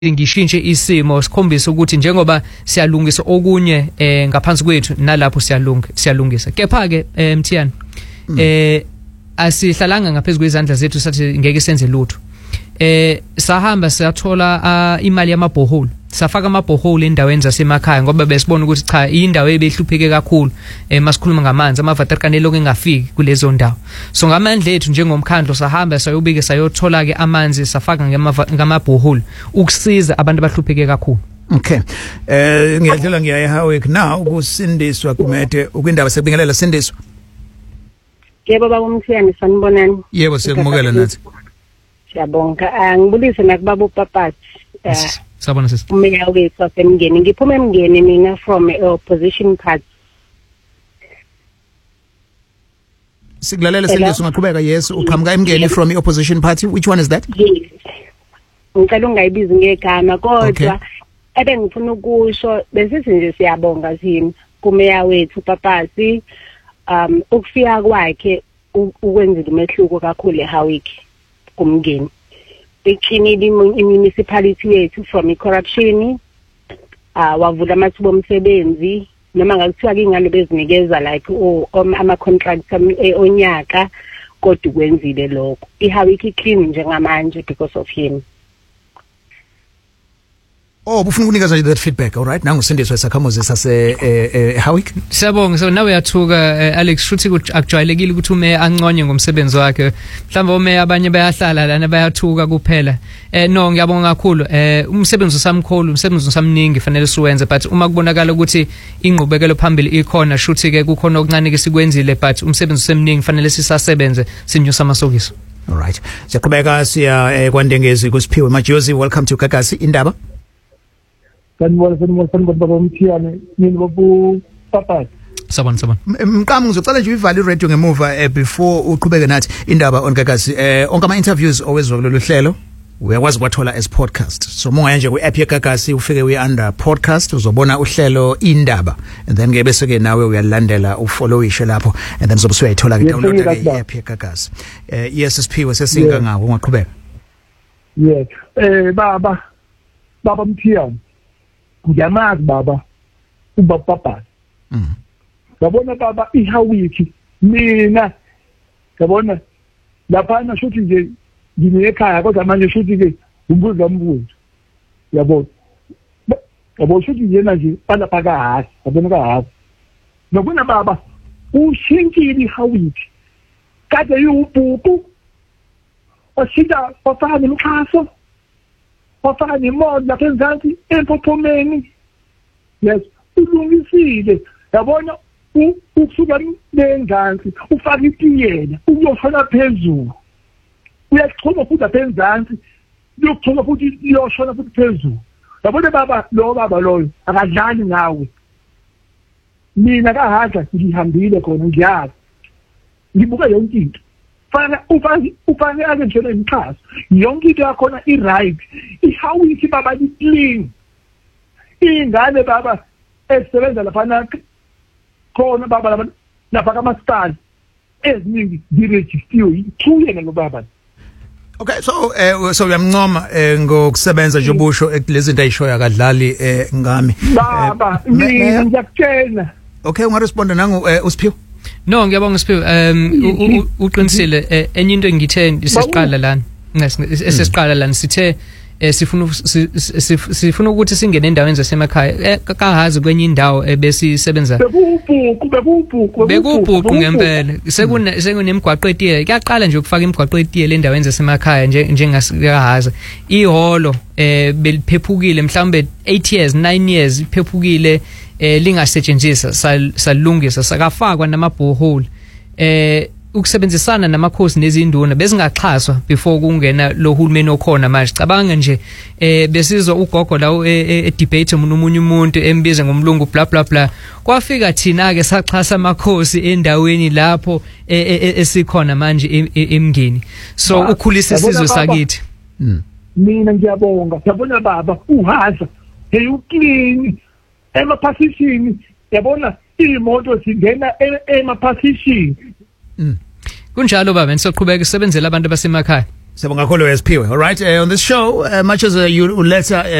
ngishintshe isimo sikhombisa ukuthi njengoba siyalungisa okunye ngaphansi kwethu nalapho siyalungisa kepha ke Mthiyana asihlalanga ngaphezulu kwezandla zethu sathi ngeke senze lutho sahamba sayathola imali yamabhoholi safaka amabhoholi endaweni zasemakhaya ngoba besibona ukuthi cha indawo ebehlupheke kakhulu masikhuluma ngamanzi amavaterkane lokho engafiki kulezo ndawo so ngamandla ethu njengomkhandlo sahamba sayobike sayothola ke amanzi safaka ngamabhoholi ukusiza abantu abahlupheke kakhulu. Okay. Ngiyadlula ngiya eHowick now kusindiswa kumede ukwindaba sekubingelela sindiswa. Yebo baba uMthiyane sanibonani. Yebo siyakumukela nathi. Siyabonga ngibulise nakubaba uPapati. Sabona sisi. Umeya wethu wasemngeni ngiphuma emngeni mina from opposition party. Sikulalela sindiswa ngaqhubeka yes uqhamuka emngeni from the opposition party which one is that? Yes. Ngicela ungayibizi ngegama kodwa ebengifuna ukusho besithi nje siyabonga thina kumeya wethu uPapati ukufika kwakhe ukwenzela umehluko kakhulu eHowick kumngeni beqinile imunicipality yethu from corruption wavula amathuba omsebenzi noma ngakuthiwa ingane bezinikeza like ama contracts onyaka kodwa kwenzile lokho iHowick clean njengamanje because of him. Oh bufuna ukunikeza nje that feedback all right nangu sindiswa isakhamuzi sase Howick. Siyabonga so nawe uyathuka Alex futhi akujwayelekile ukuthi ume anconye ngomsebenzi wakhe mhlawumbe ume abanye bayahlala lana bayathuka kuphela no ngiyabonga kakhulu umsebenzi usamkhulu umsebenzi usamningi fanele siwenze but uma kubonakala ukuthi ingqubekelo phambili ikhona shuthi ke kukhona okuncane ke sikwenzile but umsebenzi usemningi fanele sisasebenze sinyusa amasokiso. All right siyaqhubeka siya kwaNdengezi kuSiphiwe Majozi welcome to Gagasi indaba. Sanibona baba uMthiyane mina babu Papati. Sabona mqhamu ngizocela nje ivali iradio ngemuva before uqhubeke nathi indaba on Gagasi onke ama interviews owezwa kulolu hlelo uyakwazi kwathola as podcast so monga nje ku-app yeGagasi ufike uye under podcast uzobona uhlelo indaba and then ke bese ke nawe uyalandela ufollowishe lapho and then uzobe usuyayithola ke download ke i-app yeGagasi yes Siphiwe sesinga ngawo ungaqhubeka. Yes baba Mthiyane ngiyamazi baba ubaba Papati. Yabona baba iHowick mina yabona lapha na shuthi nje nginekhaya kodwa manje shuthi ke umbuzo yabo shuthi yena nje balapha kahasi yabona kahasi nobona baba ushintshile iHowick kade yubhuku oshinda ofana nomkhaso ofana imoto lapha enzansi empophomeni yes ulungisile yabona ukusuka lenzansi ufaka itiyela uyofana phezulu uyachoma futhi lapha enzansi uyochoma futhi uyoshona futhi phezulu yabona baba loyo akadlali ngawe mina kahadla ngihambile khona ngiyazi ngibuka yonke into ufane ake njalo imxhaso yonke into yakhona i-right iHowick baba i-clean ingane baba esebenza lapha khona baba lapha kamasipala eziningi direjistiwe ithuyene ngobaba. Okay so uyamncoma ngokusebenza nje ubusho lezinto ayishoya kadlali ngami baba mina ngiyakutshela. Okay ungaresponda nangu uSiphiwe. No ngiyabonga Siphiwe uqinisile enye into engithe sesiqala lana esesiqala lana sithe sifuna ukuthi singene endaweni zasemakhaya kahazi kwenye indawo ebesisebenza bekubhuqu ngempela sekunemigwaqo etiye kuyaqala nje ukufaka imigwaqo etiye le ndaweni zasemakhaya njengasihaza iholo beliphephukile mhlawumbe 8 years 9 years iphephukile lingasetshenziswa salungisa sakafakwa namabhoholi ukusebenzisana namakhosi nezinduna bezingaxhaswa before kungena lo hulumeni okhona manje cabanga nje besizwa ugogo lawo debate umunye umuntu embize ngomlungu bla bla bla kwafika thina ke saxhasa amakhosi endaweni lapho esikhona manje emngeni so ukhulisa isizwe sakithi. Mina ngiyabonga yabona baba uhadla hey uclean emaphasishini yabona imoto singena emaphasishini. Kunjalo baba nisoqhubeka sisebenzela abantu basemakhaya. Siyabonga kakhulu Siphiwe. All right, on this show, much as you letter